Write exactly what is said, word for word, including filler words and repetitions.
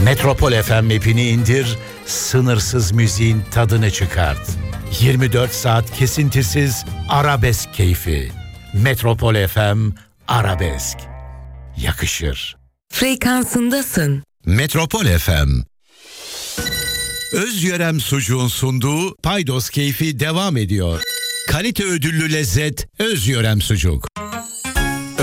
Metropol F M app'ini indir, sınırsız müziğin tadını çıkart. yirmi dört saat kesintisiz arabesk keyfi. Metropol F M Arabesk. Yakışır. Frekansındasın. Metropol F M. Özyörem Sucuğun sunduğu Paydos Keyfi devam ediyor. Kalite ödüllü lezzet Özyörem Sucuk.